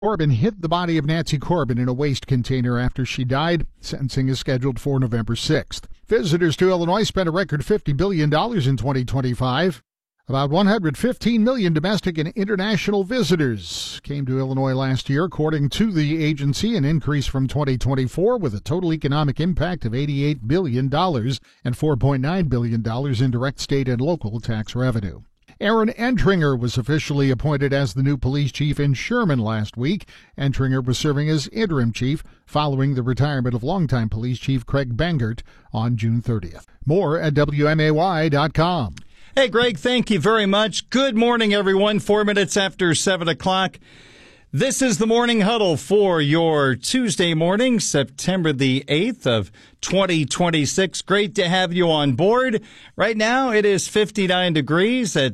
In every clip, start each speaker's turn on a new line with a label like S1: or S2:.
S1: Corbin hid the body of Nancy Corbin in a waste container after she died. Sentencing is scheduled for November 6th. Visitors to Illinois spent a record $50 billion in 2025. About 115 million domestic and international visitors came to Illinois last year, according to the agency, an increase from 2024 with a total economic impact of $88 billion and $4.9 billion in direct state and local tax revenue. Aaron Entringer was officially appointed as the new police chief in Sherman last week. Entringer was serving as interim chief following the retirement of longtime police chief Craig Bangert on June 30th. More at WMAY.com.
S2: Hey, Greg, thank you very much. Good morning, everyone. 4 minutes after 7 o'clock. This is the Morning Huddle for your Tuesday morning, September the 8th of 2026. Great to have you on board. Right now, it is 59 degrees at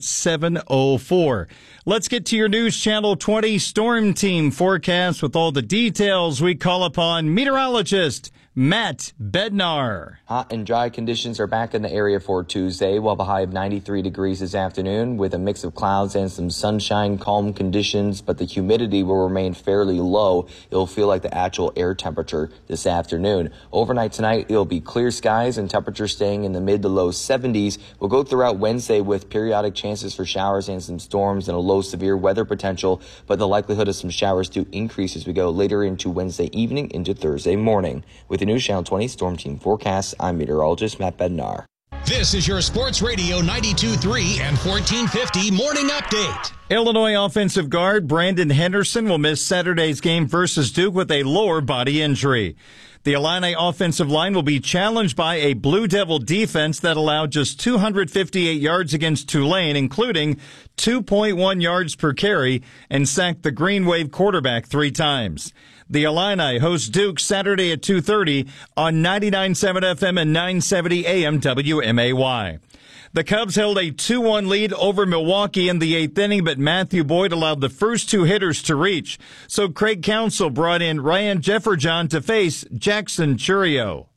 S2: 7:04. Let's get to your News Channel 20 Storm Team forecast with all the details. We call upon meteorologist Matt Bednar.
S3: Hot and dry conditions are back in the area for Tuesday. We'll have a high of 93 degrees this afternoon with a mix of clouds and some sunshine, calm conditions, but the humidity will remain fairly low. It'll feel like the actual air temperature this afternoon. Overnight tonight, it'll be clear skies and temperatures staying in the mid to low 70s. We'll go throughout Wednesday with periodic chances for showers and some storms and a low severe weather potential, but the likelihood of some showers do increase as we go later into Wednesday evening into Thursday morning. With the News Channel 20 Storm Team forecast, I'm meteorologist Matt Bednar.
S4: This is your Sports Radio 92.3 and 1450 Morning Update.
S2: Illinois offensive guard Brandon Henderson will miss Saturday's game versus Duke with a lower body injury. The Illini offensive line will be challenged by a Blue Devil defense that allowed just 258 yards against Tulane, including 2.1 yards per carry, and sacked the Green Wave quarterback 3 times. The Illini host Duke Saturday at 2:30 on 99.7 FM and 970 AM WMAY. The Cubs held a 2-1 lead over Milwaukee in the 8th inning, but Matthew Boyd allowed the first 2 hitters to reach. So Craig Counsell brought in Ryan Jefferson to face Jackson Churio.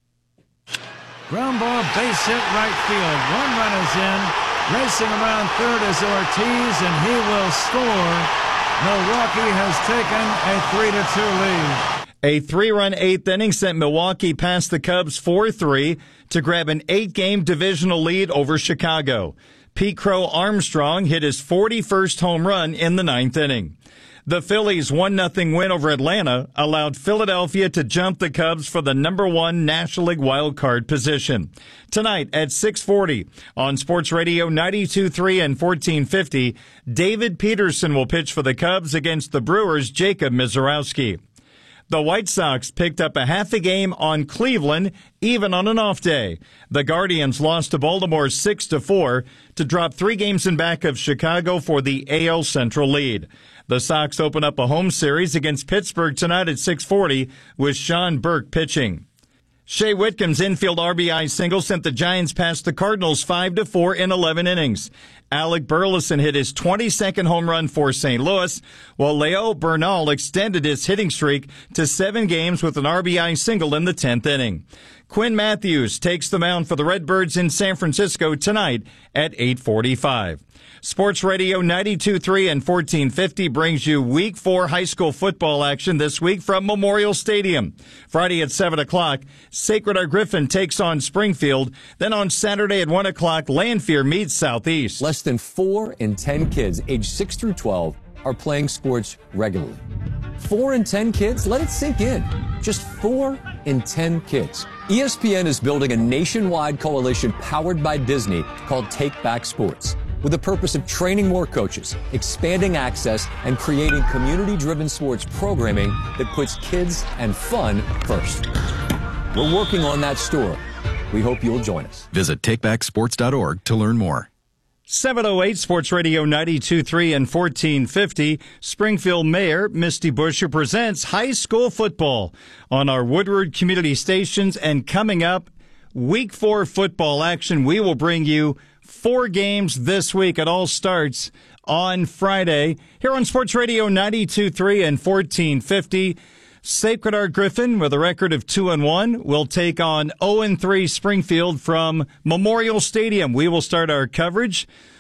S5: Ground ball, base hit, right field. 1 run is in. Racing around third is Ortiz, and he will score. Milwaukee has taken a 3-2 lead.
S2: A 3-run 8th inning sent Milwaukee past the Cubs 4-3 to grab an 8-game divisional lead over Chicago. Pete Crow Armstrong hit his 41st home run in the 9th inning. The Phillies' 1-0 win over Atlanta allowed Philadelphia to jump the Cubs for the number 1 National League wild card position. Tonight at 6:40 on Sports Radio 92.3 and 1450, David Peterson will pitch for the Cubs against the Brewers' Jacob Misiorowski. The White Sox picked up a half a game on Cleveland, even on an off day. The Guardians lost to Baltimore 6-4 to drop 3 games in back of Chicago for the AL Central lead. The Sox open up a home series against Pittsburgh tonight at 6:40 with Sean Burke pitching. Shea Whitcomb's infield RBI single sent the Giants past the Cardinals 5-4 in 11 innings. Alec Burleson hit his 22nd home run for St. Louis, while Leo Bernal extended his hitting streak to 7 games with an RBI single in the 10th inning. Quinn Matthews takes the mound for the Redbirds in San Francisco tonight at 8:45. Sports Radio 92.3 and 1450 brings you Week 4 high school football action this week from Memorial Stadium. Friday at 7 o'clock, Sacred Heart Griffin takes on Springfield. Then on Saturday at 1 o'clock, Lanphier meets Southeast.
S6: Less than 4 in 10 kids aged 6 through 12 are playing sports regularly. 4 in 10 kids? Let it sink in. Just 4 in 10 kids. ESPN is building a nationwide coalition powered by Disney called Take Back Sports, with the purpose of training more coaches, expanding access, and creating community-driven sports programming that puts kids and fun first. We're working on that story. We hope you'll join us.
S7: Visit takebacksports.org to learn more.
S2: 7:08 Sports Radio 92.3 and 1450. Springfield Mayor Misty Buscher presents high school football on our Woodward community stations. And coming up, Week 4 football action. We will bring you 4 games this week. It all starts on Friday here on Sports Radio 92.3 and 1450. Sacred Heart Griffin, with a record of 2-1, will take on 0-3 Springfield from Memorial Stadium. We will start our coverage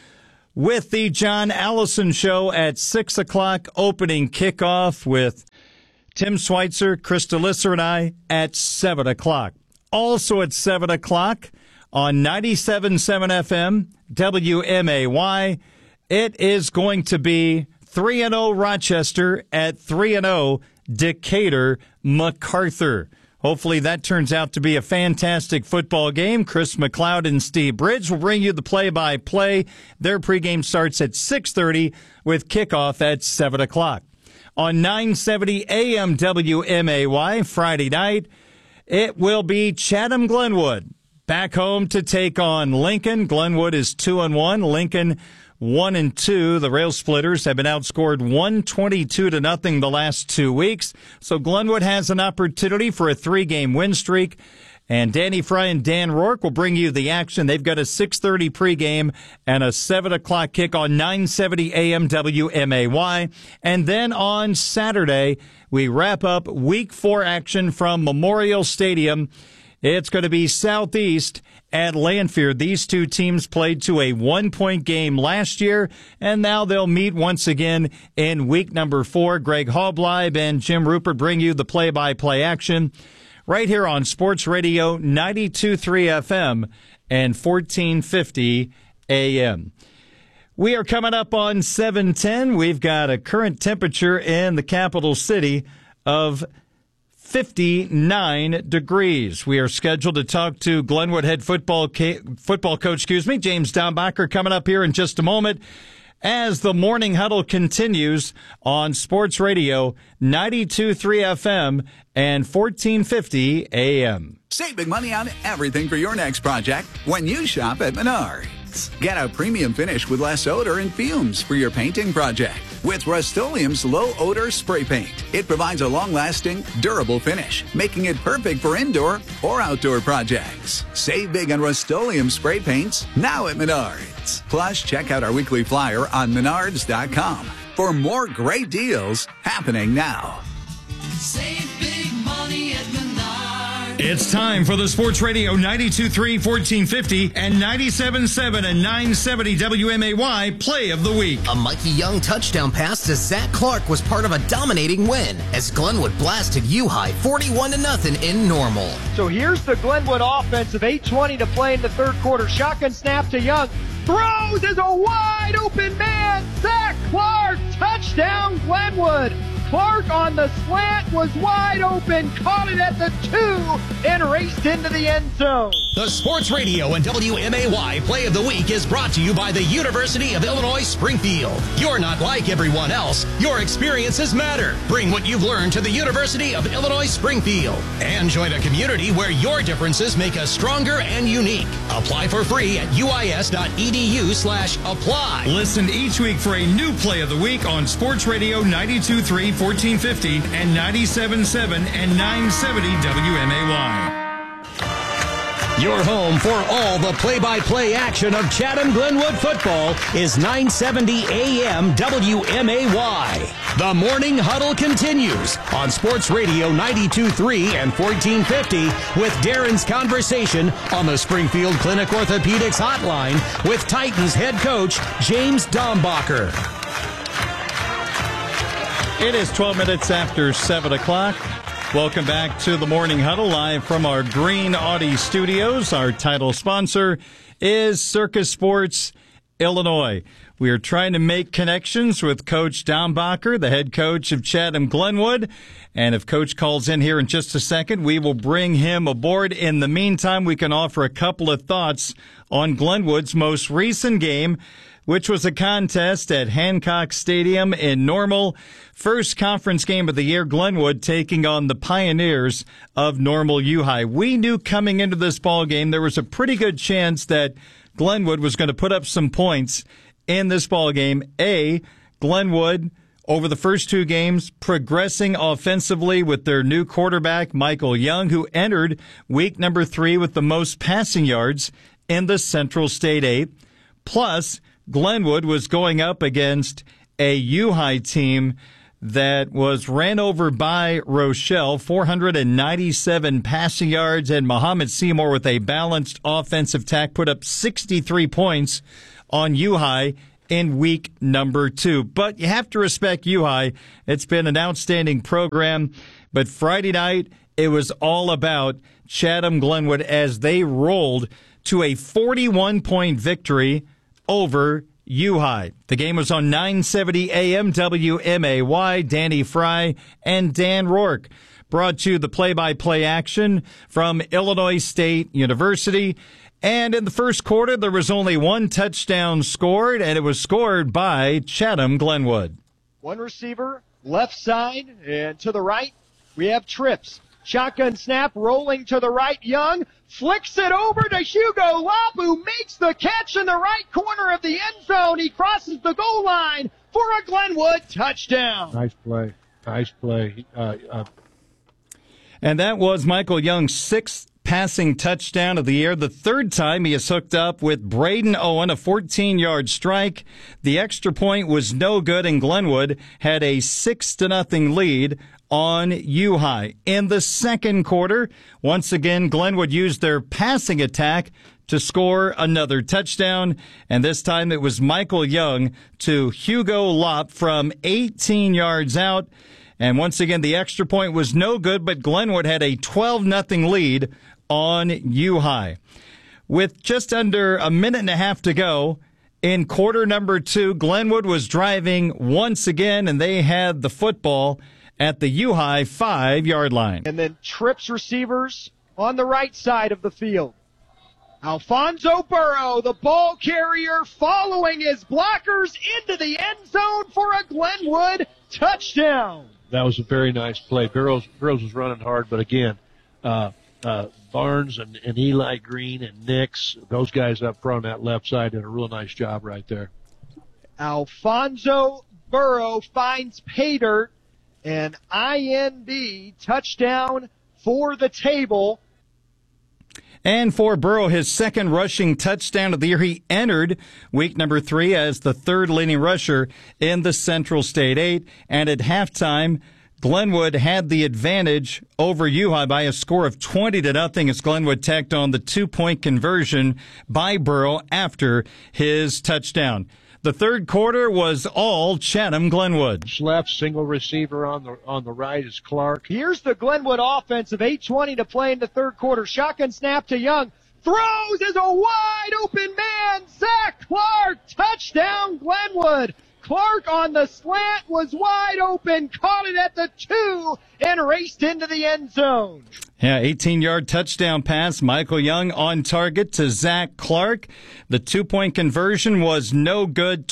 S2: with the John Allison Show at 6 o'clock, opening kickoff with Tim Schweitzer, Krista Lisser, and I at 7 o'clock. Also at 7 o'clock on 97.7 FM, WMAY, it is going to be 3-0 Rochester at 3-0 Decatur MacArthur. Hopefully that turns out to be a fantastic football game. Chris McLeod and Steve Bridge will bring you the play-by-play. Their pregame starts at 6:30 with kickoff at 7 o'clock. On 970 AM WMAY Friday night, it will be Chatham-Glenwood back home to take on Lincoln. Glenwood is 2-1. Lincoln 1-2. The Rail Splitters have been outscored 122-0 the last 2 weeks. So Glenwood has an opportunity for a 3-game win streak. And Danny Fry and Dan Rourke will bring you the action. They've got a 6:30 pregame and a 7 o'clock kick on 970 AM WMAY. And then on Saturday, we wrap up Week 4 action from Memorial Stadium. It's going to be Southeast at Lanphier. These two teams played to a 1-point game last year, and now they'll meet once again in week number 4. Greg Hobleib and Jim Rupert bring you the play-by-play action right here on Sports Radio 92.3 FM and 1450 AM. We are coming up on 7:10. We've got a current temperature in the capital city of 59 degrees. We are scheduled to talk to Glenwood head football coach, James Dombacher, coming up here in just a moment as the morning huddle continues on Sports Radio 92.3 FM and 1450 AM.
S8: Save big money on everything for your next project when you shop at Menards. Get a premium finish with less odor and fumes for your painting project with Rust-Oleum's low-odor spray paint. It provides a long-lasting, durable finish, making it perfect for indoor or outdoor projects. Save big on Rust-Oleum spray paints now at Menards. Plus, check out our weekly flyer on Menards.com for more great deals happening now.
S9: Save big money at Menards.
S2: It's time for the Sports Radio 92.3, 1450 and 97.7 and 970 WMAY Play of the Week.
S10: A Mikey Young touchdown pass to Zach Clark was part of a dominating win as Glenwood blasted U-High 41-0 in Normal.
S11: So here's the Glenwood offense of 8:20 to play in the third quarter. Shotgun snap to Young. Throws is a wide open man. Zach Clark, touchdown Glenwood. Clark on the slant was wide open, caught it at the 2, and raced into the end zone.
S4: The Sports Radio and WMAY Play of the Week is brought to you by the University of Illinois Springfield. You're not like everyone else. Your experiences matter. Bring what you've learned to the University of Illinois Springfield and join a community where your differences make us stronger and unique. Apply for free at uis.edu/apply.
S2: Listen each week for a new Play of the Week on Sports Radio 92.3, 1450 and 97.7 and 970 WMAY.
S4: Your home for all the play-by-play action of Chatham-Glenwood football is 970 AM WMAY. The Morning Huddle continues on Sports Radio 92.3 and 1450 with Darren's Conversation on the Springfield Clinic Orthopedics Hotline with Titans head coach James Dombacher.
S2: It is 12 minutes after 7 o'clock. Welcome back to the Morning Huddle, live from our Green Audi studios. Our title sponsor is Circus Sports Illinois. We are trying to make connections with Coach Dombacher, the head coach of Chatham-Glenwood. And if Coach calls in here in just a second, we will bring him aboard. In the meantime, we can offer a couple of thoughts on Glenwood's most recent game, which was a contest at Hancock Stadium in Normal. First conference game of the year, Glenwood taking on the Pioneers of Normal U-High. We knew coming into this ball game there was a pretty good chance that Glenwood was going to put up some points in this ball game. Glenwood, over the first 2 games, progressing offensively with their new quarterback, Michael Young, who entered week number 3 with the most passing yards in the Central State 8. Plus, Glenwood was going up against a U-High team that was ran over by Rochelle, 497 passing yards, and Muhammad Seymour with a balanced offensive attack put up 63 points on U-High in week number 2. But you have to respect U-High. It's been an outstanding program. But Friday night, it was all about Chatham-Glenwood as they rolled to a 41-point victory over U-High. The game was on 970 AM WMAY. Danny Fry and Dan Rourke brought you the play-by-play action from Illinois State University. And in the first quarter, there was only one touchdown scored, and it was scored by Chatham-Glenwood.
S11: One receiver, left side, and to the right, we have trips. Shotgun snap, rolling to the right. Young flicks it over to Hugo Lopp, who makes the catch in the right corner of the end zone. He crosses the goal line for a Glenwood touchdown.
S12: Nice play. Nice play.
S2: And that was Michael Young's 6th passing touchdown of the year. The third time he has hooked up with Braden Owen, a 14-yard strike. The extra point was no good, and Glenwood had a 6-0 lead on U-High. In the second quarter, once again, Glenwood used their passing attack to score another touchdown, and this time it was Michael Young to Hugo Lopp from 18 yards out. And once again, the extra point was no good, but Glenwood had a 12-0 lead on U-High. With just under a minute and a half to go in quarter number 2, Glenwood was driving once again, and they had the football at the U-High 5-yard line.
S11: And then trips receivers on the right side of the field. Alfonso Burrow, the ball carrier, following his blockers into the end zone for a Glenwood touchdown.
S12: That was a very nice play. Burrows was running hard, but again, Barnes and Eli Green and Nix, those guys up front on that left side did a real nice job right there.
S11: Alfonso Burrow finds pay dirt, and IND touchdown for the table.
S2: And for Burrow, his second rushing touchdown of the year. He entered week number 3 as the third leading rusher in the Central State 8. And at halftime, Glenwood had the advantage over U-High by a score of 20-0 as Glenwood tacked on the 2-point conversion by Burrow after his touchdown. The third quarter was all Chatham-Glenwood.
S12: Left, single receiver on the right is Clark.
S11: Here's the Glenwood offense of 8:20 to play in the third quarter. Shotgun snap to Young. Throws is a wide open man. Zach Clark. Touchdown Glenwood. Clark on the slant was wide open, caught it at the 2, and raced into the end zone.
S2: Yeah, 18-yard touchdown pass. Michael Young on target to Zach Clark. The 2-point conversion was no good,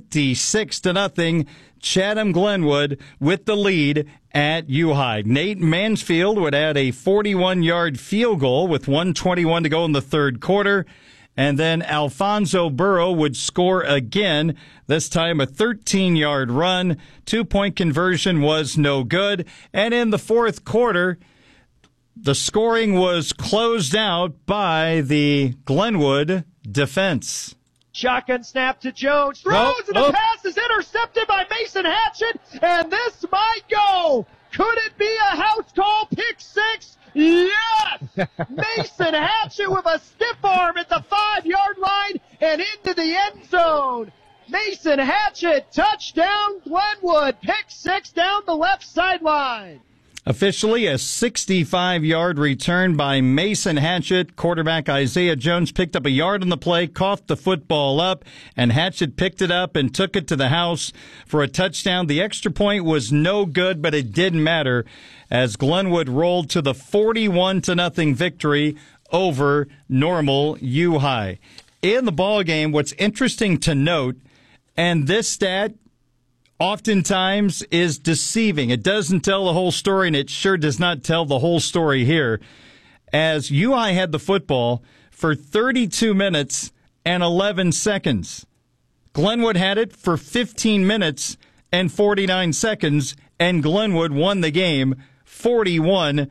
S2: 26-0. Chatham-Glenwood with the lead at U-High. Nate Mansfield would add a 41-yard field goal with 1:21 to go in the third quarter. And then Alfonso Burrow would score again, this time a 13-yard run. 2-point conversion was no good. And in the fourth quarter, the scoring was closed out by the Glenwood defense.
S11: Shotgun snap to Jones. Throws, and the pass is intercepted by Mason Hatchett, and this might go. Could it be a house call pick 6? Yes! Mason Hatchett with a stiff arm at the 5-yard line and into the end zone. Mason Hatchett, touchdown Glenwood, pick 6 down the left sideline.
S2: Officially, a 65-yard return by Mason Hatchett. Quarterback Isaiah Jones picked up a yard on the play, coughed the football up, and Hatchett picked it up and took it to the house for a touchdown. The extra point was no good, but it didn't matter as Glenwood rolled to the 41-0 victory over Normal U-High. In the ballgame, what's interesting to note, and this stat oftentimes is deceiving. It doesn't tell the whole story, and it sure does not tell the whole story here, as U-High had the football for 32 minutes and 11 seconds. Glenwood had it for 15 minutes and 49 seconds, and Glenwood won the game 41-0.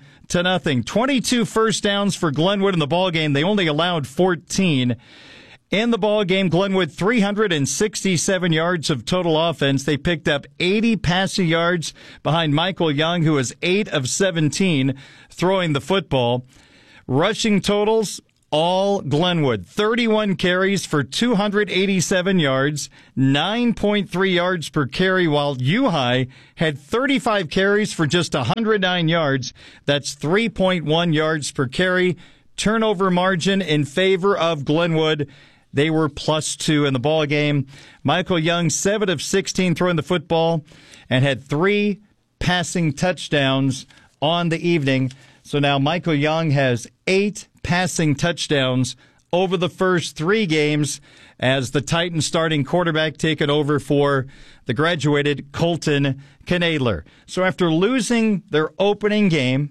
S2: 22 first downs for Glenwood in the ballgame. They only allowed 14. In the ballgame, Glenwood 367 yards of total offense. They picked up 80 passing yards behind Michael Young, who was 8 of 17 throwing the football. Rushing totals all Glenwood. 31 carries for 287 yards, 9.3 yards per carry, while U-High had 35 carries for just 109 yards. That's 3.1 yards per carry. Turnover margin in favor of Glenwood. They were +2 in the ball game. Michael Young, 7 of 16 throwing the football and had 3 passing touchdowns on the evening. So now Michael Young has 8 passing touchdowns over the first 3 games as the Titans starting quarterback taken over for the graduated Colton Knadler. So after losing their opening game,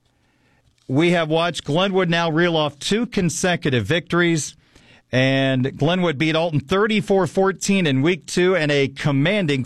S2: we have watched Glenwood now reel off 2 consecutive victories. And Glenwood beat Alton 34-14 in week 2 and a commanding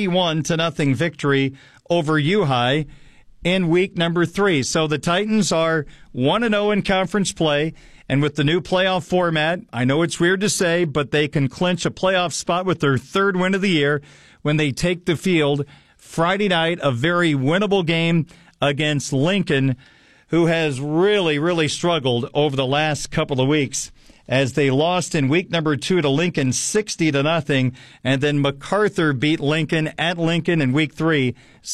S2: 41-0 victory over U-High in week number 3. So the Titans are 1-0 in conference play, and with the new playoff format, I know it's weird to say, but they can clinch a playoff spot with their 3rd win of the year when they take the field Friday night, a very winnable game against Lincoln, who has really, really struggled over the last couple of weeks, as they lost in week number 2 to Lincoln 60-0, and then MacArthur beat Lincoln at Lincoln in week 3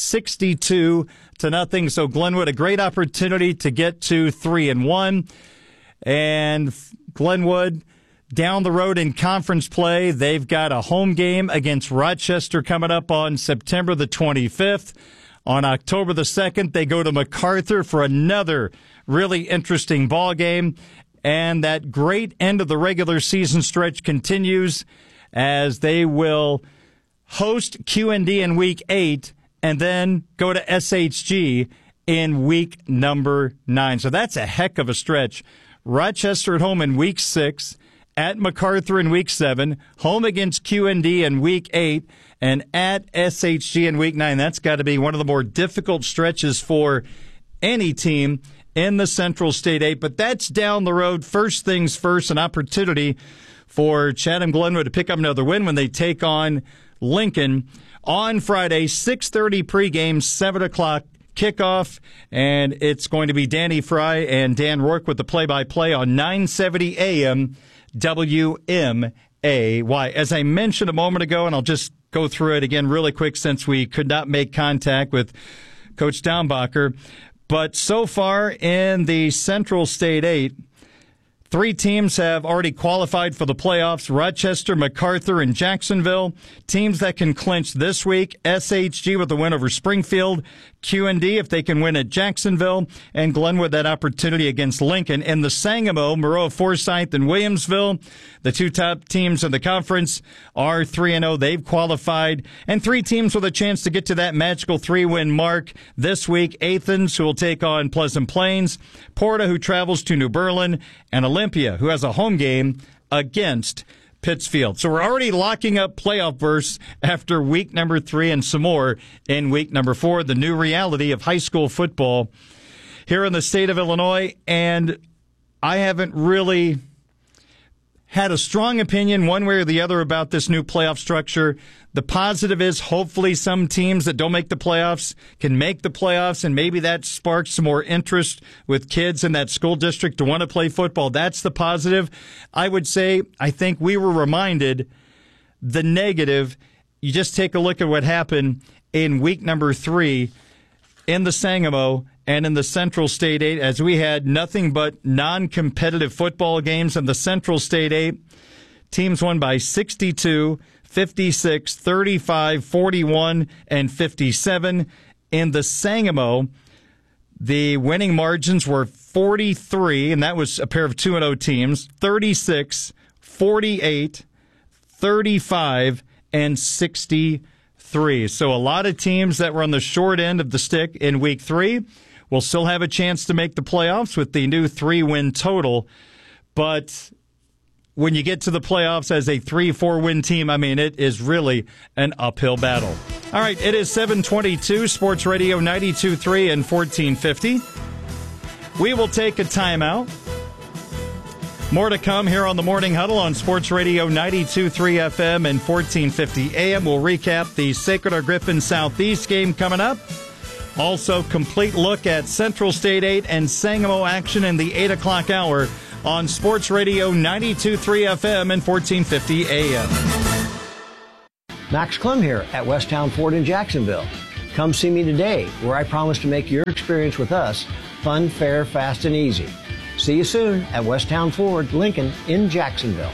S2: 62-0. So Glenwood, a great opportunity to get to 3-1. And Glenwood down the road in conference play, they've got a home game against Rochester coming up on September the 25th. On October the 2nd, they go to MacArthur for another really interesting ball game. And that great end of the regular season stretch continues as they will host QND in week 8 and then go to SHG in week number 9. So that's a heck of a stretch. Rochester at home in week 6, at MacArthur in week 7, home against QND in week 8, and at SHG in week 9. That's got to be one of the more difficult stretches for any team in the Central State 8, but that's down the road. First things first, an opportunity for Chatham Glenwood to pick up another win when they take on Lincoln on Friday, 6:30 pregame, 7 o'clock kickoff, and it's going to be Danny Fry and Dan Rourke with the play-by-play on 970 AM WMAY. As I mentioned a moment ago, and I'll just go through it again really quick since we could not make contact with Coach Dombacher. But so far in the Central State 8, 3 teams have already qualified for the playoffs: Rochester, MacArthur, and Jacksonville. Teams that can clinch this week: SHG with a win over Springfield, QND if they can win at Jacksonville, and Glenwood that opportunity against Lincoln. In the Sangamo, Moreau, Forsyth, and Williamsville, the 2 top teams in the conference are 3-0. They've qualified. And 3 teams with a chance to get to that magical 3-win mark this week: Athens, who will take on Pleasant Plains, Porta, who travels to New Berlin, and Olympia, who has a home game against Pittsfield. So we're already locking up playoff berths after week number 3 and some more in week number 4, the new reality of high school football here in the state of Illinois. And I haven't really had a strong opinion one way or the other about this new playoff structure. The positive is hopefully some teams that don't make the playoffs can make the playoffs, and maybe that sparks some more interest with kids in that school district to want to play football. That's the positive. I would say I think we were reminded the negative. You just take a look at what happened in week number 3 in the Sangamo and in the Central State 8, as we had nothing but non-competitive football games in the Central State 8. Teams won by 62, 56, 35, 41, and 57. In the Sangamo, the winning margins were 43, and that was a pair of 2-0 teams, 36, 48, 35, and 63. So a lot of teams that were on the short end of the stick in week 3 will still have a chance to make the playoffs with the new 3-win total. But when you get to the playoffs as a 3-4 win team, I mean, it is really an uphill battle. All right, it is 7:22, Sports Radio 92.3 and 1450. We will take a timeout. More to come here on the Morning Huddle on Sports Radio 92.3 FM and 1450 AM. We'll recap the Sacred Heart Griffin Southeast game coming up. Also, complete look at Central State 8 and Sangamo action in the 8 o'clock hour on Sports Radio 92.3 FM and 1450 AM.
S13: Max Clem here at Westtown Ford in Jacksonville. Come see me today, where I promise to make your experience with us fun, fair, fast, and easy. See you soon at Westtown Ford, Lincoln in Jacksonville.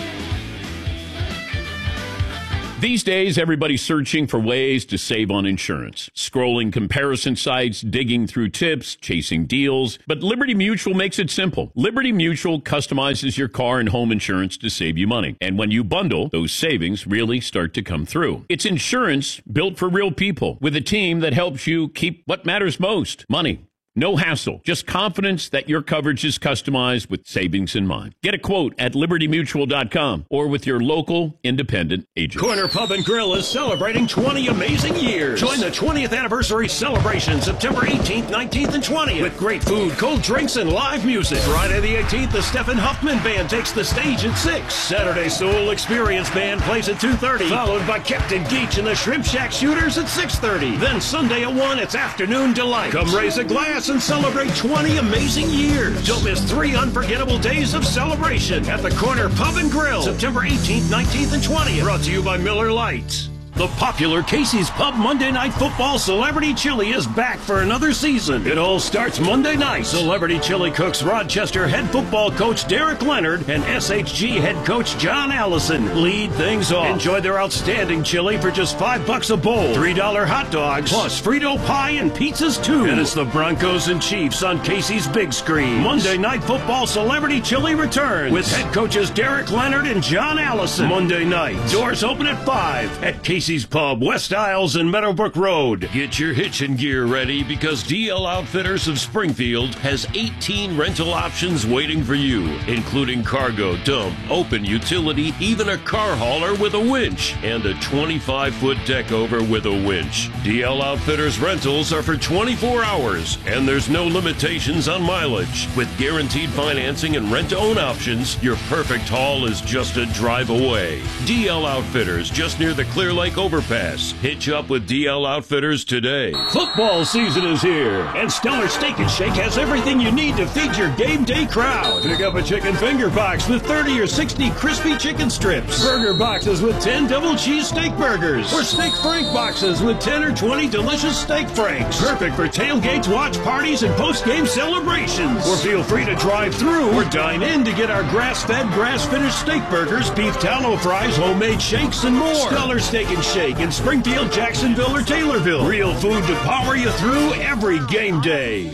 S14: These days, everybody's searching for ways to save on insurance. Scrolling comparison sites, digging through tips, chasing deals. But Liberty Mutual makes it simple. Liberty Mutual customizes your car and home insurance to save you money. And when you bundle, those savings really start to come through. It's insurance built for real people with a team that helps you keep what matters most, money. No hassle, just confidence that your coverage is customized with savings in mind. Get a quote at libertymutual.com or with your local independent agent.
S4: Corner Pub and Grill is celebrating 20 amazing years. Join the 20th anniversary celebration September 18th, 19th, and 20th with great food, cold drinks, and live music. Friday the 18th, the Stephen Huffman Band takes the stage at 6. Saturday, Soul Experience Band plays at 2:30, followed by Captain Geach and the Shrimp Shack Shooters at 6:30. Then Sunday at 1, it's Afternoon Delight. Come raise a glass and celebrate 20 amazing years. Don't miss 3 unforgettable days of celebration at the Corner Pub and Grill, September 18th, 19th, and 20th. Brought to you by Miller Lite. The popular Casey's Pub Monday Night Football Celebrity Chili is back for another season. It all starts Monday night. Celebrity Chili cooks Rochester head football coach Derek Leonard and SHG head coach John Allison lead things off. Enjoy their outstanding chili for just $5 a bowl. $3 hot dogs, plus Frito pie and pizzas too. And it's the Broncos and Chiefs on Casey's big screen. Monday Night Football Celebrity Chili returns with head coaches Derek Leonard and John Allison. Monday night. Doors open at 5 at Casey's Pub, West Isles and Meadowbrook Road. Get your hitching gear ready because DL Outfitters of Springfield has 18 rental options waiting for you, including cargo, dump, open utility, even a car hauler with a winch, and a 25-foot deck over with a winch. DL Outfitters rentals are for 24 hours, and there's no limitations on mileage. With guaranteed financing and rent-to-own options, your perfect haul is just a drive away. DL Outfitters, just near the Clear Lake overpass. Hitch up with DL Outfitters today. Football season is here, and Stellar Steak and Shake has everything you need to feed your game day crowd. Pick up a chicken finger box with 30 or 60 crispy chicken strips, burger boxes with 10 double cheese steak burgers, or steak frank boxes with 10 or 20 delicious steak franks. Perfect for tailgates, watch parties, and post-game celebrations. Or feel free to drive through or dine in to get our grass-fed, grass-finished steak burgers, beef tallow fries, homemade shakes, and more. Stellar Steak and Shake in Springfield, Jacksonville, or Taylorville. Real food to power you through every game day.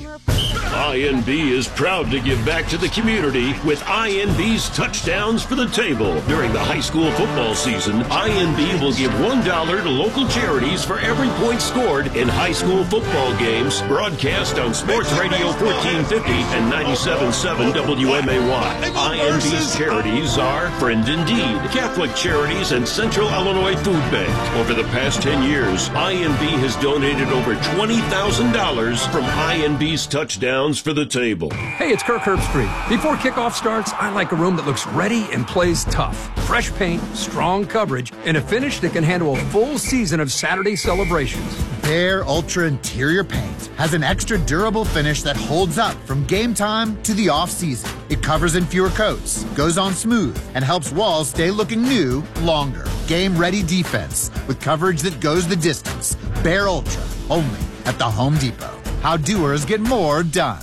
S4: INB is proud to give back to the community with INB's Touchdowns for the Table. During the high school football season, INB will give $1 to local charities for every point scored in high school football games broadcast on Sports Radio 1450 and 97.7 WMAY. INB's charities are Friend Indeed, Catholic Charities, and Central Illinois Food Bank. Over the past 10 years, INB has donated over $20,000 from INB's Touchdowns for the Table.
S15: Hey, it's Kirk Herbstreit. Before kickoff starts, I like a room that looks ready and plays tough. Fresh paint, strong coverage, and a finish that can handle a full season of Saturday celebrations.
S16: Bare Ultra Interior Paint has an extra durable finish that holds up from game time to the off-season. It covers in fewer coats, goes on smooth, and helps walls stay looking new longer. Game-ready defense with coverage that goes the distance. Bare Ultra, only at the Home Depot. How doers get more done.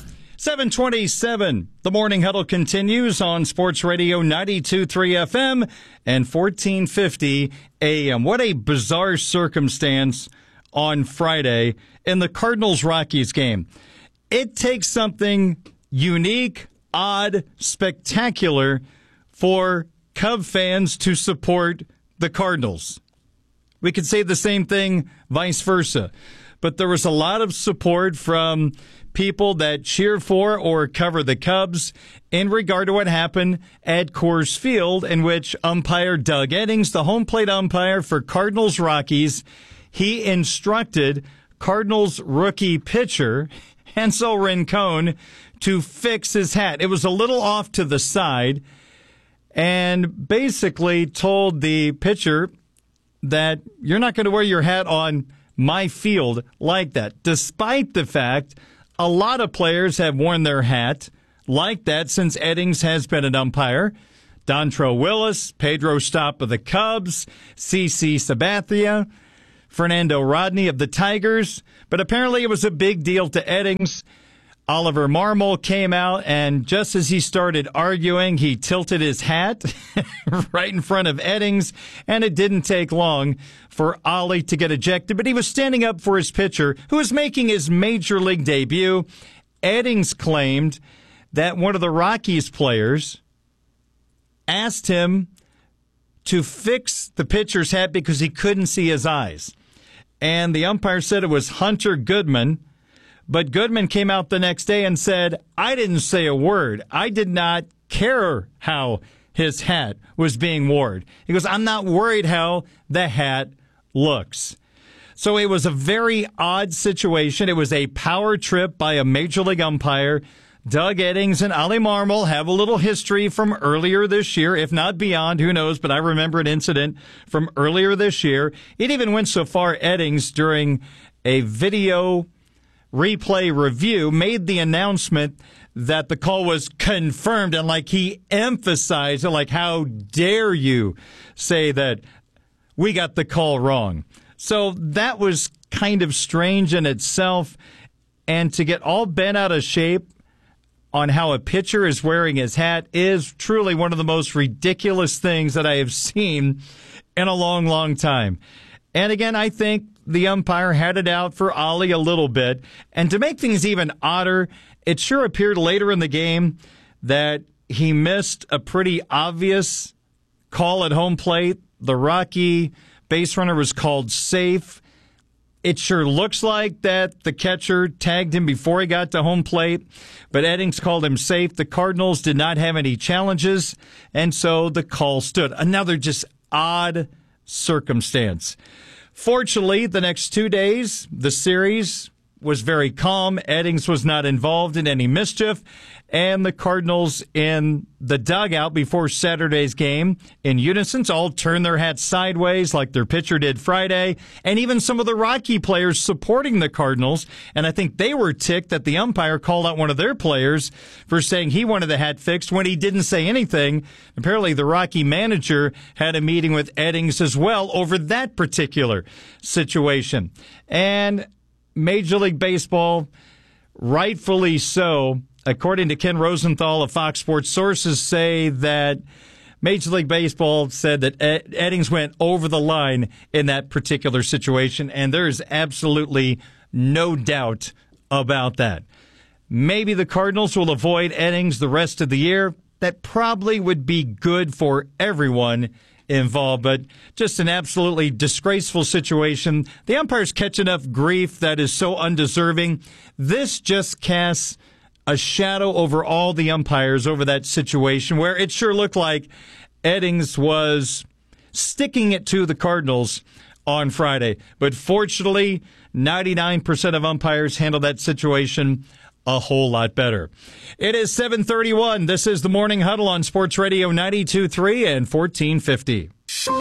S2: 727. The Morning Huddle continues on Sports Radio 92.3 FM and 1450 AM. What a bizarre circumstance on Friday in the Cardinals-Rockies game. It takes something unique, odd, spectacular for Cub fans to support the Cardinals. We could say the same thing vice versa. But there was a lot of support from people that cheer for or cover the Cubs in regard to what happened at Coors Field, in which umpire Doug Eddings, the home plate umpire for Cardinals Rockies, he instructed Cardinals rookie pitcher Hansel Rincon to fix his hat. It was a little off to the side, and basically told the pitcher that you're not going to wear your hat on my field like that, despite the fact a lot of players have worn their hat like that since Eddings has been an umpire. Dontrell Willis, Pedro Stop of the Cubs, CC Sabathia, Fernando Rodney of the Tigers. But apparently it was a big deal to Eddings. Oliver Marmol came out, and just as he started arguing, he tilted his hat right in front of Eddings, and it didn't take long for Ollie to get ejected. But he was standing up for his pitcher, who was making his major league debut. Eddings claimed that one of the Rockies players asked him to fix the pitcher's hat because he couldn't see his eyes. And the umpire said it was Hunter Goodman. But Goodman came out the next day and said, I didn't say a word. I did not care how his hat was being worn. He goes, I'm not worried how the hat looks. So it was a very odd situation. It was a power trip by a major league umpire. Doug Eddings and Ollie Marmol have a little history from earlier this year, if not beyond, who knows, but I remember an incident from earlier this year. It even went so far, Eddings, during a video replay review, made the announcement that the call was confirmed, and like he emphasized it, like, how dare you say that we got the call wrong. So that was kind of strange in itself, and to get all bent out of shape on how a pitcher is wearing his hat is truly one of the most ridiculous things that I have seen in a long, long time. And again, I think the umpire had it out for Ollie a little bit. And to make things even odder, it sure appeared later in the game that he missed a pretty obvious call at home plate. The Rocky base runner was called safe. It sure looks like that the catcher tagged him before he got to home plate, but Eddings called him safe. The Cardinals did not have any challenges, and so the call stood. Another just odd circumstance. Fortunately, the next 2 days, the series was very calm. Eddings was not involved in any mischief, and the Cardinals in the dugout before Saturday's game in unison all turned their hats sideways like their pitcher did Friday, and even some of the Rocky players supporting the Cardinals, and I think they were ticked that the umpire called out one of their players for saying he wanted the hat fixed when he didn't say anything. Apparently the Rocky manager had a meeting with Eddings as well over that particular situation. And Major League Baseball, rightfully so, according to Ken Rosenthal of Fox Sports, sources say that Major League Baseball said that Eddings went over the line in that particular situation, and there is absolutely no doubt about that. Maybe the Cardinals will avoid Eddings the rest of the year. That probably would be good for everyone involved, but just an absolutely disgraceful situation. The umpires catch enough grief that is so undeserving. This just casts a shadow over all the umpires over that situation, where it sure looked like Eddings was sticking it to the Cardinals on Friday. But fortunately, 99% of umpires handle that situation a whole lot better. It is 7:31. This is the Morning Huddle on Sports Radio 92.3 and 1450.
S1: From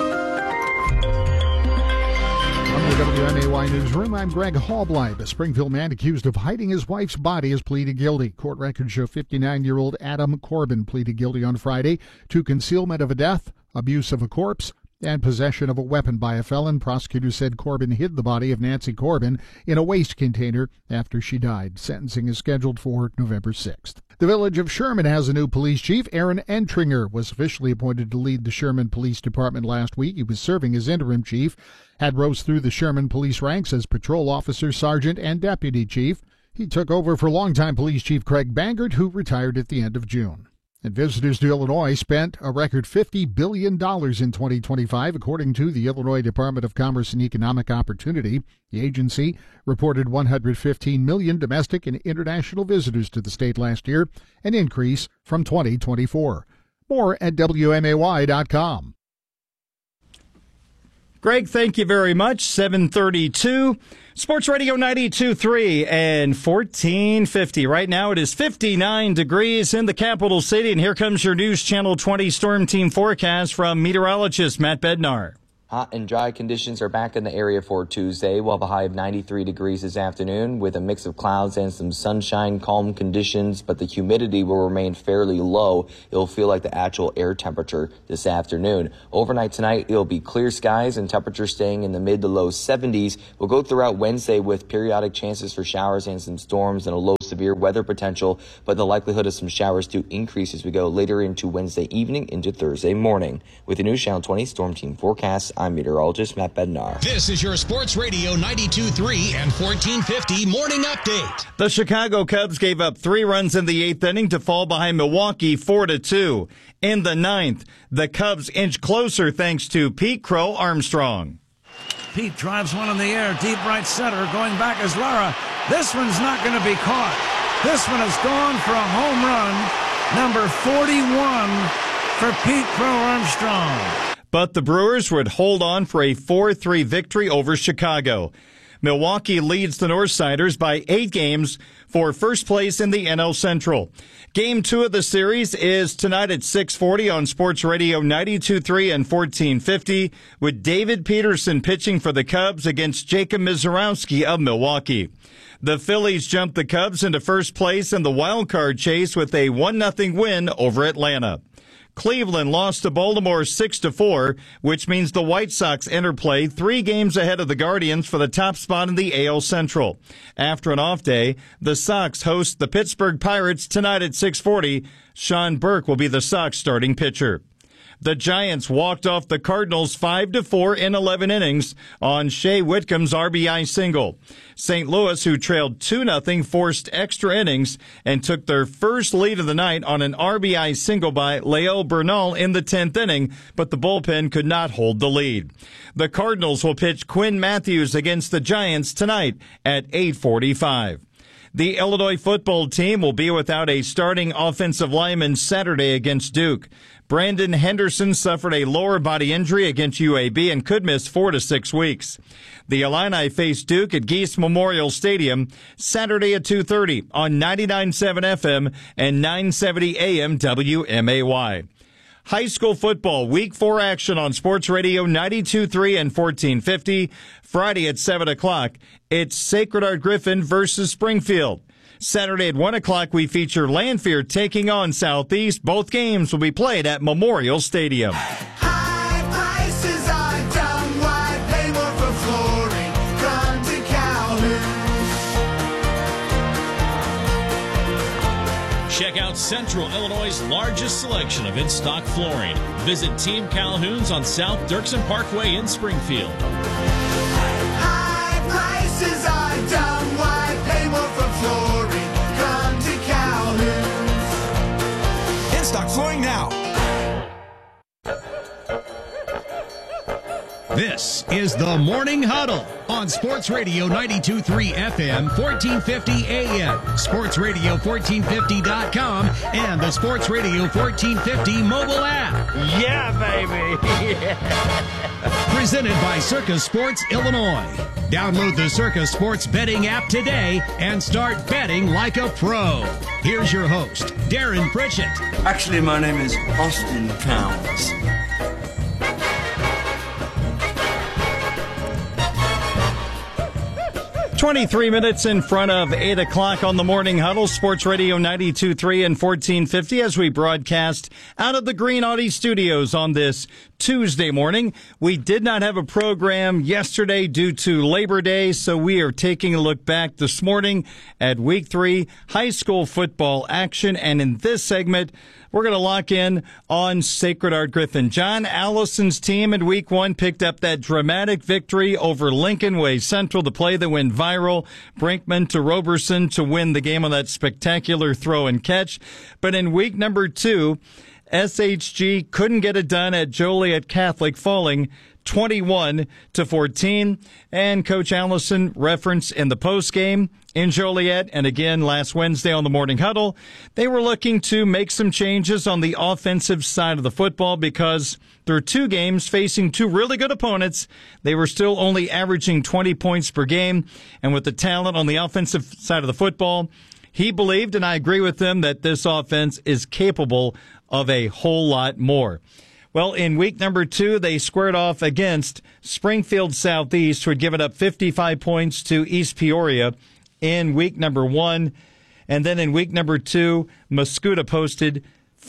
S1: the WMAY Newsroom, I'm Greg Hallbleib. A Springfield man accused of hiding his wife's body has pleaded guilty. Court records show 59-year-old Adam Corbin pleaded guilty on Friday to concealment of a death, abuse of a corpse, and possession of a weapon by a felon. Prosecutors said Corbin hid the body of Nancy Corbin in a waste container after she died. Sentencing is scheduled for November 6th. The village of Sherman has a new police chief. Aaron Entringer was officially appointed to lead the Sherman Police Department last week. He was serving as interim chief, had rose through the Sherman police ranks as patrol officer, sergeant, and deputy chief. He took over for longtime police chief Craig Bangert, who retired at the end of June. And visitors to Illinois spent a record $50 billion in 2025, according to the Illinois Department of Commerce and Economic Opportunity. The agency reported 115 million domestic and international visitors to the state last year, an increase from 2024. More at WMAY.com.
S2: Greg, thank you very much. 7:32. Sports Radio 92.3 and 1450. Right now it is 59 degrees in the capital city, and here comes your News Channel 20 Storm Team forecast from meteorologist Matt Bednar.
S3: Hot and dry conditions are back in the area for Tuesday. We'll have a high of 93 degrees this afternoon with a mix of clouds and some sunshine, calm conditions, but the humidity will remain fairly low. It'll feel like the actual air temperature this afternoon. Overnight tonight, it'll be clear skies and temperatures staying in the mid to low 70s. We'll go throughout Wednesday with periodic chances for showers and some storms and a low severe weather potential, but the likelihood of some showers do increase as we go later into Wednesday evening into Thursday morning. With the new Channel 20 Storm Team forecast, I'm meteorologist Matt Bednar.
S4: This is your Sports Radio 92.3 and 1450 morning update.
S2: The Chicago Cubs gave up 3 runs in the 8th inning to fall behind Milwaukee 4-2. In the 9th, the Cubs inch closer thanks to Pete Crow Armstrong.
S5: Pete drives one in the air, deep right center. Going back is Lara. This one's not going to be caught. This one has gone for a home run, number 41 for Pete Crow Armstrong.
S2: But the Brewers would hold on for a 4-3 victory over Chicago. Milwaukee leads the Northsiders by 8 games for first place in the NL Central. Game 2 of the series is tonight at 6:40 on Sports Radio 92.3 and 1450 with David Peterson pitching for the Cubs against Jacob Mizorowski of Milwaukee. The Phillies jumped the Cubs into first place in the wild card chase with a 1-0 win over Atlanta. Cleveland lost to Baltimore 6-4, which means the White Sox enter play 3 games ahead of the Guardians for the top spot in the AL Central. After an off day, the Sox host the Pittsburgh Pirates tonight at 6:40. Sean Burke will be the Sox starting pitcher. The Giants walked off the Cardinals 5-4 in 11 innings on Shea Whitcomb's RBI single. St. Louis, who trailed 2-0, forced extra innings and took their first lead of the night on an RBI single by Leo Bernal in the 10th inning, but the bullpen could not hold the lead. The Cardinals will pitch Quinn Matthews against the Giants tonight at 8:45. The Illinois football team will be without a starting offensive lineman Saturday against Duke. Brandon Henderson suffered a lower body injury against UAB and could miss 4 to 6 weeks. The Illini face Duke at Geese Memorial Stadium Saturday at 2:30 on 99.7 FM and 970 AM WMAY. High school football, Week 4 action on Sports Radio 92.3 and 1450. Friday at 7 o'clock, it's Sacred Heart Griffin versus Springfield. Saturday at 1 o'clock, we feature Lanphier taking on Southeast. Both games will be played at Memorial Stadium.
S9: High prices are down. Why pay more for flooring? Come to Calhoun.
S17: Check out Central Illinois' largest selection of in-stock flooring. Visit Team Calhoun's on South Dirksen Parkway in Springfield.
S9: High prices are down. Why pay more for flooring? Come to Calhoun's.
S18: In-stock flooring now.
S4: This is the Morning Huddle on Sports Radio 92.3 FM, 1450 AM, sportsradio1450.com, and the Sports Radio 1450 mobile app.
S9: Yeah, baby. Yeah.
S4: Presented by Circus Sports Illinois. Download the Circus Sports betting app today and start betting like a pro. Here's your host, Darren Pritchett.
S19: Actually, my name is Austin Towns.
S2: 23 minutes in front of 8 o'clock on the Morning Huddle, Sports Radio 92.3 and 1450 as we broadcast out of the Green Audi studios on this Tuesday morning. We did not have a program yesterday due to Labor Day, so we are taking a look back this morning at Week 3 high school football action. And in this segment, we're going to lock in on Sacred Heart Griffin. John Allison's team in Week 1 picked up that dramatic victory over Lincoln Way Central. The play that went viral, Brinkman to Roberson to win the game on that spectacular throw and catch. But in week number 2, SHG couldn't get it done at Joliet Catholic, falling 21-14. And Coach Allison referenced in the postgame in Joliet, and again last Wednesday on the Morning Huddle, they were looking to make some changes on the offensive side of the football because through 2 games facing 2 really good opponents, they were still only averaging 20 points per game. And with the talent on the offensive side of the football, he believed, and I agree with him, that this offense is capable of a whole lot more. Well, in week number 2, they squared off against Springfield Southeast, who had given up 55 points to East Peoria in week number 1. And then in week number 2, Mascoutah posted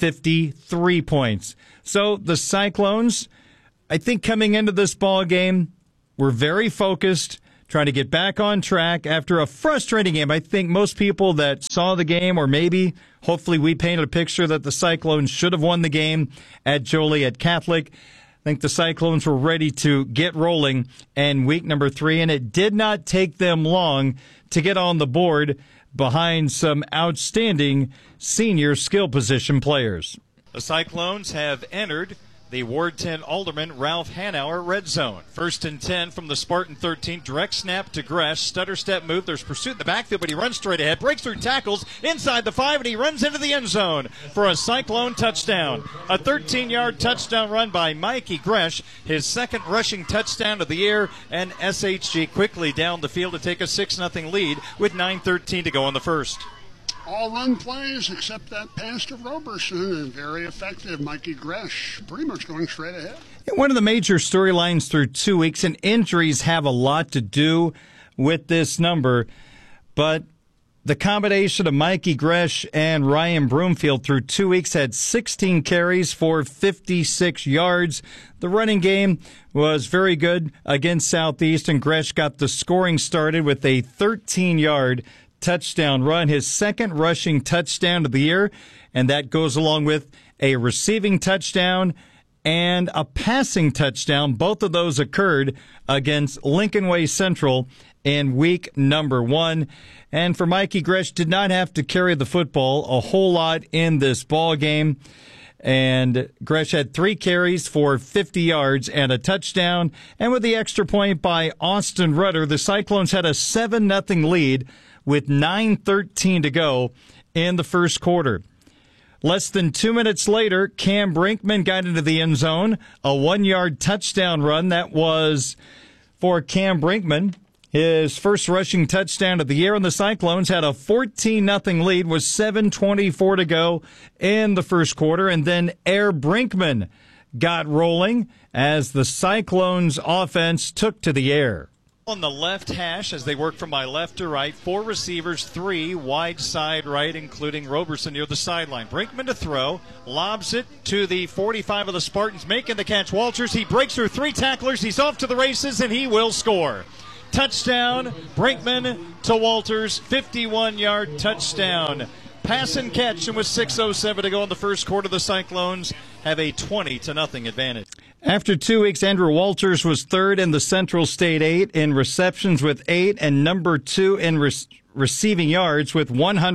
S2: 53 points. So the Cyclones, I think coming into this ball game, were very focused, trying to get back on track after a frustrating game. I think most people that saw the game, or maybe, hopefully we painted a picture that the Cyclones should have won the game at Joliet Catholic. I think the Cyclones were ready to get rolling in week number 3, and it did not take them long to get on the board behind some outstanding senior skill position players.
S17: The Cyclones have entered the Ward 10 Alderman Ralph Hanauer red zone. 1st and 10 from the Spartan 13. Direct snap to Gresh. Stutter step move. There's pursuit in the backfield, but he runs straight ahead. Breaks through tackles inside the 5, and he runs into the end zone for a Cyclone touchdown. A 13-yard touchdown run by Mikey Gresh. His second rushing touchdown of the year, and SHG quickly down the field to take a 6-0 lead with 9:13 to go in the first.
S20: All run plays except that pass to Roberson, and very effective. Mikey Gresh pretty much going straight ahead.
S2: One of the major storylines through 2 weeks, and injuries have a lot to do with this number, but the combination of Mikey Gresh and Ryan Broomfield through 2 weeks had 16 carries for 56 yards. The running game was very good against Southeast, and Gresh got the scoring started with a 13-yard touchdown run, his second rushing touchdown of the year, and that goes along with a receiving touchdown and a passing touchdown. Both of those occurred against Lincoln Way Central in week number 1. And for Mikey Gresh, did not have to carry the football a whole lot in this ball game. And Gresh had 3 carries for 50 yards and a touchdown. And with the extra point by Austin Rudder, the Cyclones had a 7-0 lead with 9:13 to go in the first quarter. Less than 2 minutes later, Cam Brinkman got into the end zone, a 1-yard touchdown run. That was for Cam Brinkman, his first rushing touchdown of the year, and the Cyclones had a 14-0 lead with 7:24 to go in the first quarter, and then Air Brinkman got rolling as the Cyclones offense took to the air.
S17: On the left hash as they work from my left to right, 4 receivers, 3 wide side right, including Roberson near the sideline. Brinkman to throw, lobs it to the 45 of the Spartans, making the catch. Walters, he breaks through 3 tacklers, he's off to the races, and he will score. Touchdown, Brinkman to Walters, 51-yard touchdown. Pass and catch, and with 6:07 to go in the first quarter, the Cyclones have a 20-0 advantage.
S2: After 2 weeks, Andrew Walters was third in the Central State 8 in receptions with 8 and number 2 in receiving yards with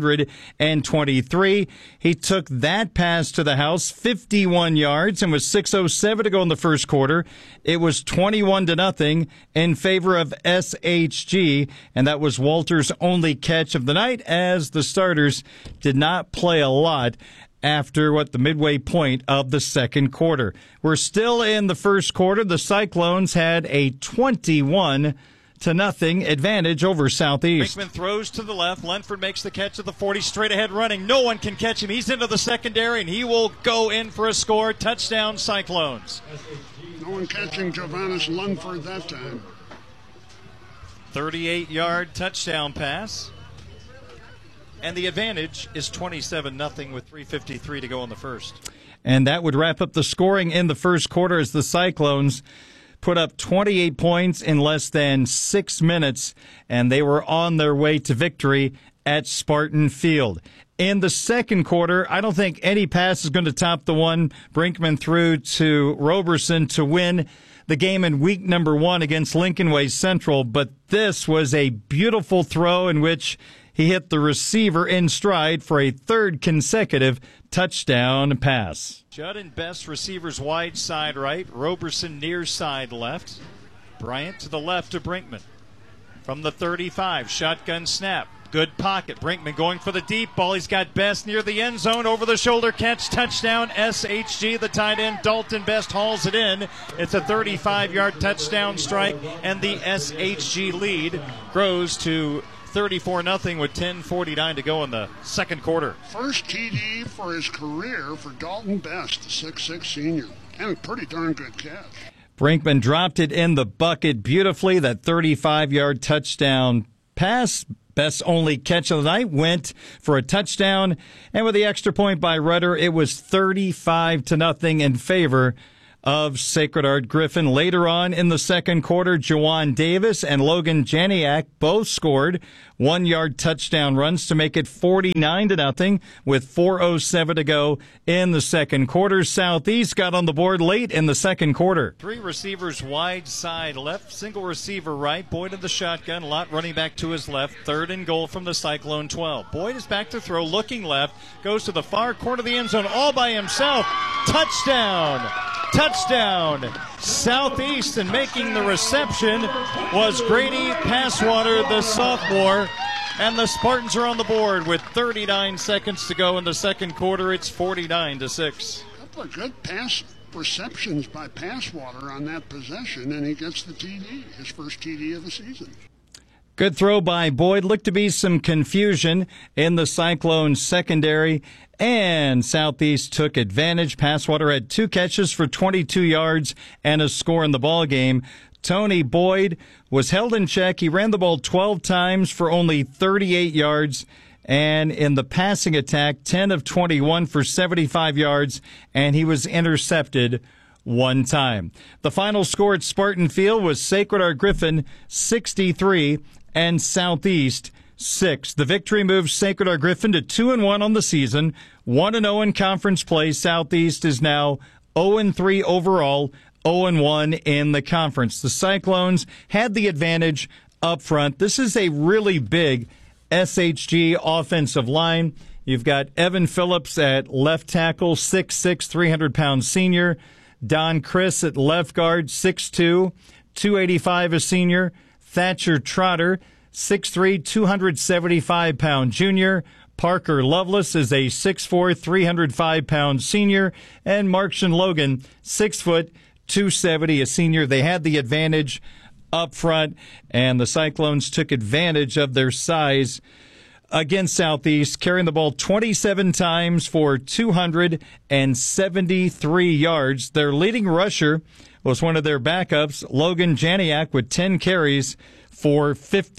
S2: 123. He took that pass to the house, 51 yards, and with 6:07 to go in the first quarter, it was 21-0 in favor of SHG, and that was Walters' only catch of the night, as the starters did not play a lot after the midway point of the second quarter. We're still in the first quarter. The Cyclones had a 21-0 advantage over Southeast.
S17: Brinkman throws to the left. Lenford makes the catch at the 40, straight ahead running. No one can catch him. He's into the secondary, and he will go in for a score. Touchdown, Cyclones.
S20: No one catching Jovanis Lunford that time.
S17: 38-yard touchdown pass. And the advantage is 27-0 with 3:53 to go in the first.
S2: And that would wrap up the scoring in the first quarter as the Cyclones put up 28 points in less than 6 minutes, and they were on their way to victory at Spartan Field. In the second quarter, I don't think any pass is going to top the one Brinkman threw to Roberson to win the game in week number 1 against Lincoln Way Central, but this was a beautiful throw in which he hit the receiver in stride for a third consecutive touchdown pass.
S17: Judd and Best receivers wide side right. Roberson near side left. Bryant to the left to Brinkman. From the 35, shotgun snap. Good pocket. Brinkman going for the deep ball. He's got Best near the end zone. Over the shoulder catch. Touchdown. SHG, the tight end. Dalton Best hauls it in. It's a 35-yard touchdown strike, and the SHG lead grows to 34-0 with 10:49 to go in the second quarter.
S20: First TD for his career for Dalton Best, the 6'6" senior. And a pretty darn good catch.
S2: Brinkman dropped it in the bucket beautifully. That 35-yard touchdown pass, best only catch of the night, went for a touchdown. And with the extra point by Rudder, it was 35-0 in favor of Sacred Heart Griffin. Later on in the second quarter, Jawan Davis and Logan Janiak both scored 1-yard touchdown runs to make it 49-0 with 4:07 to go in the second quarter. Southeast got on the board late in the second quarter.
S17: 3 receivers wide side left, single receiver right. Boyd in the shotgun, Lott running back to his left. 3rd and goal from the Cyclone 12. Boyd is back to throw, looking left, goes to the far corner of the end zone all by himself. Touchdown! Touchdown, Southeast, and making the reception was Grady Passwater, the sophomore, and the Spartans are on the board with 39 seconds to go in the second quarter. It's 49-6.
S20: A couple of good pass receptions by Passwater on that possession, and he gets the TD, his first TD of the season.
S2: Good throw by Boyd. Looked to be some confusion in the Cyclones secondary, and Southeast took advantage. Passwater had 2 catches for 22 yards and a score in the ball game. Tony Boyd was held in check. He ran the ball 12 times for only 38 yards. And in the passing attack, 10 of 21 for 75 yards, and he was intercepted 1 time. The final score at Spartan Field was Sacred Heart Griffin 63 and Southeast 6. The victory moves Sacred Heart Griffin to 2-1 on the season, 1-0 in conference play. Southeast is now 0-3 overall, 0-1 in the conference. The Cyclones had the advantage up front. This is a really big SHG offensive line. You've got Evan Phillips at left tackle, 6'6", 300-pound senior. Don Chris at left guard, 6'2", 285 a senior. Thatcher Trotter, 6'3", 275-pound junior. Parker Lovelace is a 6'4", 305-pound senior. And Markshan Logan, 6 foot, 270 a senior. They had the advantage up front, and the Cyclones took advantage of their size against Southeast, carrying the ball 27 times for 273 yards. Their leading rusher was one of their backups, Logan Janiak, with 10 carries for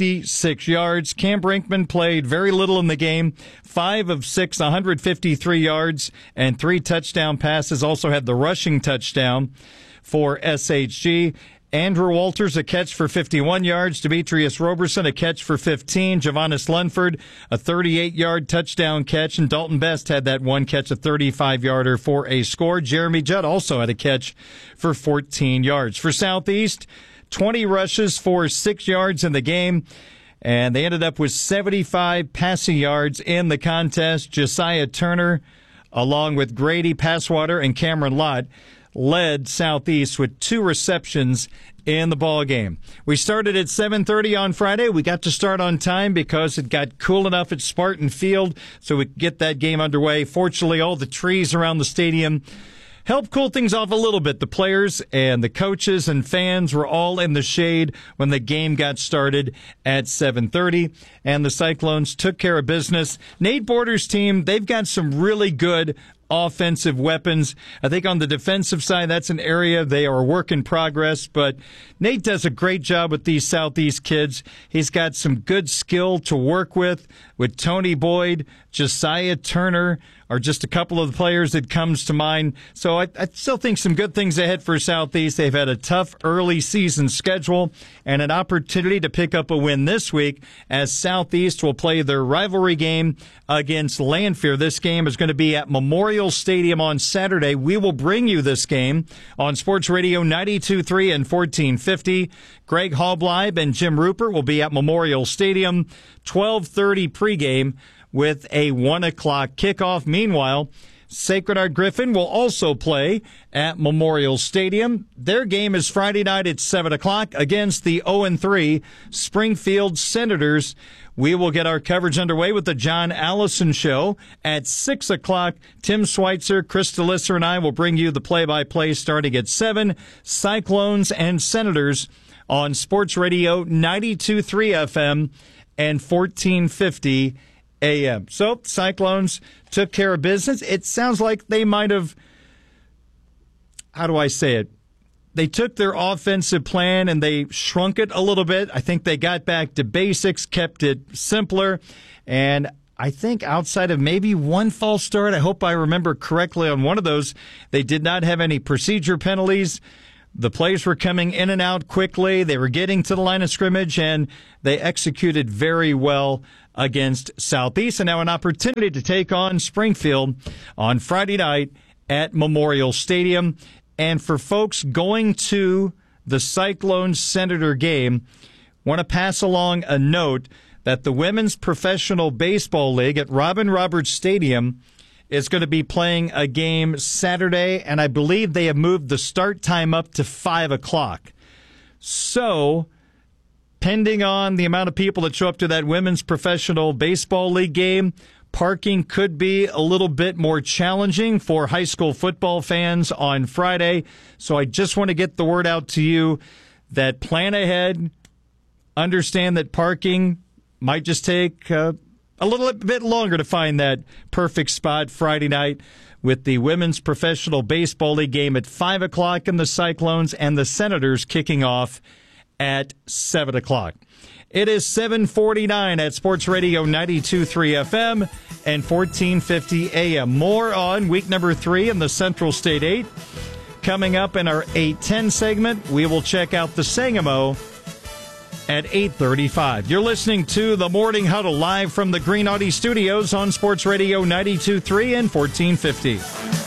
S2: 56 yards. Cam Brinkman played very little in the game, 5 of 6, 153 yards, and 3 touchdown passes. Also had the rushing touchdown for SHG. Andrew Walters, a catch for 51 yards. Demetrius Roberson, a catch for 15. Javonis Lunford, a 38-yard touchdown catch. And Dalton Best had that 1 catch, a 35-yarder for a score. Jeremy Judd also had a catch for 14 yards. For Southeast, 20 rushes for 6 yards in the game. And they ended up with 75 passing yards in the contest. Josiah Turner, along with Grady Passwater and Cameron Lott, led Southeast with 2 receptions in the ball game. We started at 7:30 on Friday. We got to start on time because it got cool enough at Spartan Field so we could get that game underway. Fortunately, all the trees around the stadium helped cool things off a little bit. The players and the coaches and fans were all in the shade when the game got started at 7:30, and the Cyclones took care of business. Nate Borders' team, they've got some really good offensive weapons. I think on the defensive side, that's an area they are a work in progress, but Nate does a great job with these Southeast kids. He's got some good skill to work with Tony Boyd, Josiah Turner are just a couple of the players that comes to mind. So I still think some good things ahead for Southeast. They've had a tough early season schedule and an opportunity to pick up a win this week as Southeast will play their rivalry game against Lanphier. This game is going to be at Memorial Stadium on Saturday. We will bring you this game on Sports Radio 92.3 and 1450. Greg Hallbleib and Jim Rupert will be at Memorial Stadium, 12:30 pregame with a 1 o'clock kickoff. Meanwhile, Sacred Heart Griffin will also play at Memorial Stadium. Their game is Friday night at 7 o'clock against the 0-3 Springfield Senators. We will get our coverage underway with the John Allison Show at 6 o'clock. Tim Schweitzer, Chris DeLisser, and I will bring you the play-by-play starting at 7. Cyclones and Senators on Sports Radio 92.3 FM and 1450 AM. So, Cyclones took care of business. It sounds like they might have how do I say it? They took their offensive plan and they shrunk it a little bit. I think they got back to basics, kept it simpler, and I think outside of maybe one false start, I hope I remember correctly on one of those, they did not have any procedure penalties. The plays were coming in and out quickly. They were getting to the line of scrimmage, and they executed very well against Southeast. And now an opportunity to take on Springfield on Friday night at Memorial Stadium. And for folks going to the Cyclones-Senator game, want to pass along a note that the Women's Professional Baseball League at Robin Roberts Stadium is going to be playing a game Saturday, and I believe they have moved the start time up to 5 o'clock. So, pending on the amount of people that show up to that Women's Professional Baseball League game, parking could be a little bit more challenging for high school football fans on Friday. So I just want to get the word out to you that plan ahead, understand that parking might just take a little bit longer to find that perfect spot Friday night with the Women's Professional Baseball League game at 5 o'clock and the Cyclones and the Senators kicking off at 7 o'clock. It is 7:49 at Sports Radio 92.3 FM and 1450 AM. More on week number 3 in the Central State 8. Coming up in our 8:10 segment, we will check out the Sangamo at 8:35. You're listening to the Morning Huddle live from the Green Audi Studios on Sports Radio 92.3 and 1450.